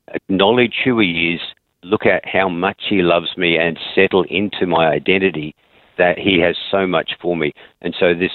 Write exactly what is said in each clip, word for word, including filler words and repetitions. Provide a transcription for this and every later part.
acknowledge who he is, look at how much he loves me, and settle into my identity that he has so much for me. And so this,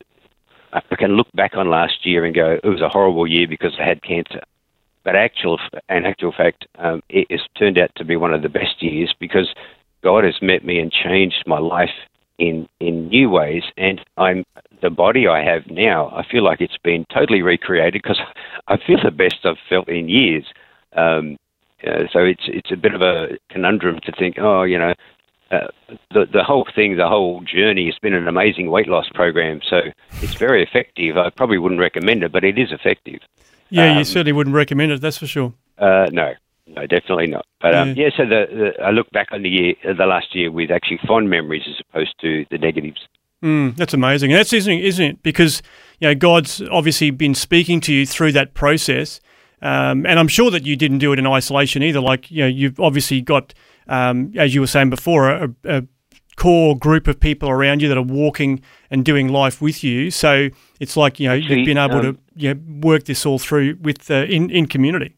I can look back on last year and go, it was a horrible year because I had cancer. But actual, in actual fact, um, it has turned out to be one of the best years because God has met me and changed my life in, in new ways. And I'm the body I have now, I feel like it's been totally recreated because I feel the best I've felt in years. Um, uh, so it's it's a bit of a conundrum to think, oh, you know, uh, the the whole thing, the whole journey has been an amazing weight loss program. So it's very effective. I probably wouldn't recommend it, but it is effective. Yeah, um, you certainly wouldn't recommend it, that's for sure. Uh, no, no, definitely not. But um, yeah. yeah, so the, the I look back on the year, the last year, with actually fond memories as opposed to the negatives. Mm, that's amazing. And that's isn't it, isn't it? Because you know God's obviously been speaking to you through that process, um, and I'm sure that you didn't do it in isolation either. Like you know, you've obviously got, um, as you were saying before, a, a core group of people around you that are walking and doing life with you. So it's like you know actually, you've been able um, to you know, work this all through with uh, in in community.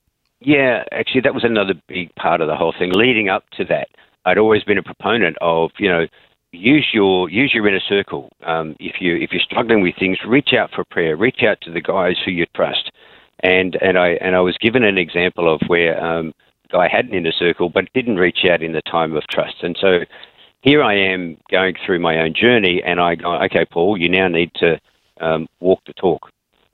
Yeah, actually, that was another big part of the whole thing. Leading up to that, I'd always been a proponent of you know. Use your use your inner circle. Um, if you if you're struggling with things, reach out for prayer. Reach out to the guys who you trust. And and I and I was given an example of where um, a guy had an inner circle but didn't reach out in the time of trust. And so here I am going through my own journey, and I go, okay, Paul, you now need to um, walk the talk.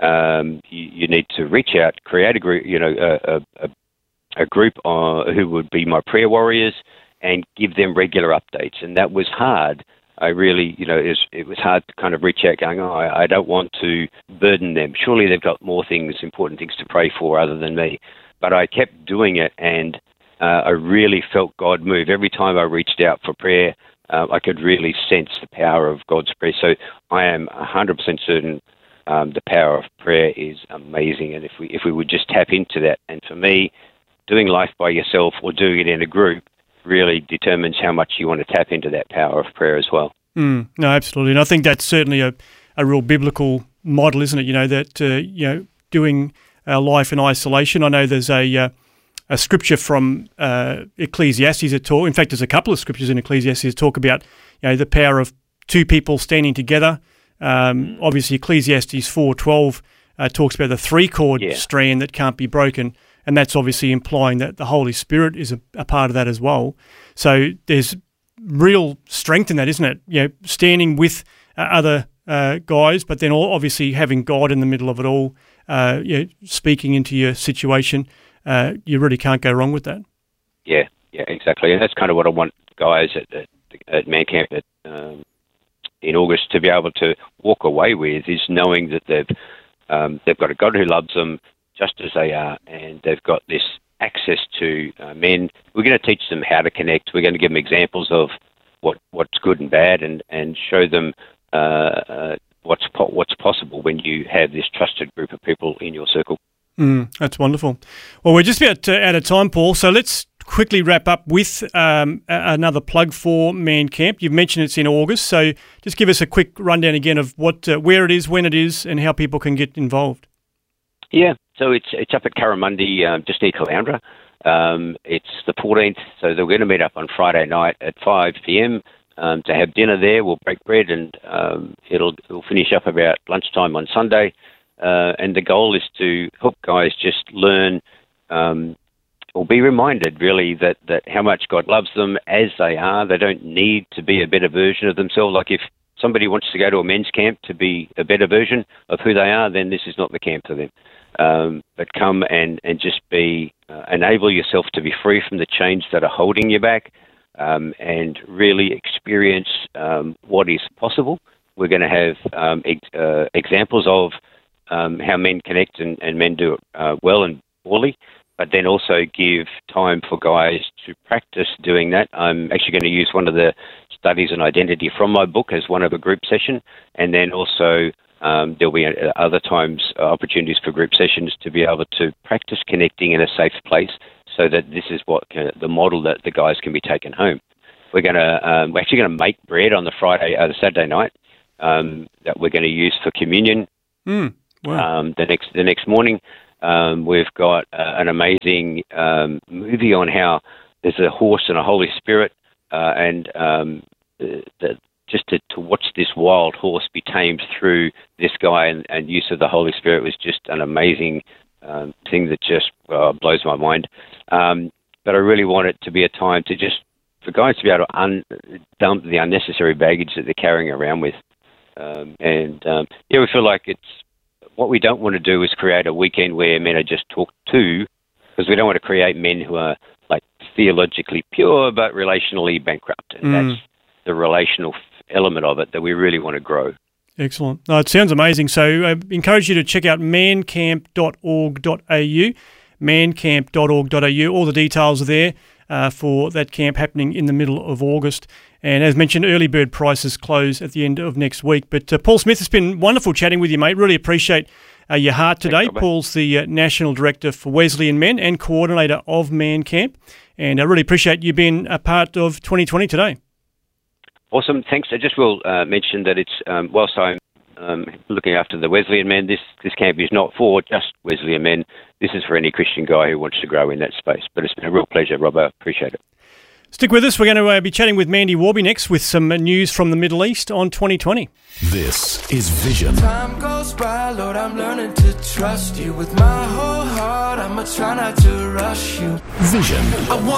Um, you, you need to reach out, create a group, you know, a a, a group uh, who would be my prayer warriors, and give them regular updates. And that was hard. I really, you know, it was, it was hard to kind of reach out going, oh, I, I don't want to burden them. Surely they've got more things, important things to pray for other than me. But I kept doing it, and uh, I really felt God move. Every time I reached out for prayer, uh, I could really sense the power of God's prayer. So I am one hundred percent certain um, the power of prayer is amazing. And if we, if we would just tap into that, and for me, doing life by yourself or doing it in a group really determines how much you want to tap into that power of prayer as well. Mm, no, absolutely. And I think that's certainly a, a real biblical model, isn't it? You know, that, uh, you know, doing uh, life in isolation. I know there's a uh, a scripture from uh, Ecclesiastes that talk, in fact, there's a couple of scriptures in Ecclesiastes that talk about, you know, the power of two people standing together. Um, obviously, Ecclesiastes four twelve uh, talks about the three-chord yeah. strand that can't be broken. And that's obviously implying that the Holy Spirit is a, a part of that as well. So there's real strength in that, isn't it? You know, standing with uh, other uh, guys, but then all, obviously having God in the middle of it all, uh, you know, speaking into your situation. Uh, you really can't go wrong with that. Yeah, yeah, exactly. And that's kind of what I want guys at, at, at Man Camp at, um, in August to be able to walk away with, is knowing that they've um, they've got a God who loves them just as they are, and they've got this access to uh, men. We're going to teach them how to connect. We're going to give them examples of what what's good and bad, and, and show them uh, uh, what's po- what's possible when you have this trusted group of people in your circle. Mm, that's wonderful. Well, we're just about to, out of time, Paul, so let's quickly wrap up with um, a- another plug for Man Camp. You've mentioned it's in August, so just give us a quick rundown again of what, uh, where it is, when it is, and how people can get involved. Yeah, so it's it's up at Curramundi, um, just near Caloundra. Um, it's the fourteenth, so they're going to meet up on Friday night at five p.m. Um, to have dinner there. We'll break bread, and um, it'll, it'll finish up about lunchtime on Sunday. Uh, and the goal is to help guys just learn um, or be reminded, really, that, that how much God loves them as they are. They don't need to be a better version of themselves. Like if somebody wants to go to a men's camp to be a better version of who they are, then this is not the camp for them. Um, but come and, and just be, uh, enable yourself to be free from the chains that are holding you back, um, and really experience um, what is possible. We're going to have um, ex- uh, examples of um, how men connect and, and men do it uh, well and poorly, but then also give time for guys to practice doing that. I'm actually going to use one of the studies on identity from my book as one of a group session, and then also Um, there'll be other times uh, opportunities for group sessions to be able to practice connecting in a safe place, so that this is what can, the model that the guys can be taken home. We're going to um, we're actually going to make bread on the Friday, uh, the Saturday night um, that we're going to use for communion. Mm, wow. um, the next the next morning, Um, we've got uh, an amazing um, movie on how there's a horse and a Holy Spirit, uh, and um, the, just to, to watch this wild horse be tamed through this guy and, and use of the Holy Spirit was just an amazing um, thing that just uh, blows my mind. Um, but I really want it to be a time to just, for guys to be able to un- dump the unnecessary baggage that they're carrying around with. Um, and, um, yeah, we feel like it's, what we don't want to do is create a weekend where men are just talked to, because we don't want to create men who are, like, theologically pure but relationally bankrupt. And mm. that's the relational element of it that we really want to grow. Excellent. No, it sounds amazing. So I encourage you to check out man camp dot org dot a u, man camp dot org dot a u. All the details are there uh, for that camp happening in the middle of August. And as mentioned, early bird prices close at the end of next week. But uh, Paul Smith, it's been wonderful chatting with you, mate. Really appreciate uh, your heart today. Thanks, Paul's the uh, National Director for Wesleyan Men and Coordinator of Man Camp. And I really appreciate you being a part of twenty twenty today. Awesome. Thanks. I just will uh, mention that it's, um, whilst I'm um, looking after the Wesleyan men, this, this camp is not for just Wesleyan men. This is for any Christian guy who wants to grow in that space. But it's been a real pleasure, Rob. I appreciate it. Stick with us. We're going to uh, be chatting with Mandy Warby next with some news from the Middle East on twenty twenty. This is Vision. Time goes by, Lord, I'm learning to trust you with my whole heart. I'ma try not to rush you. Vision. I want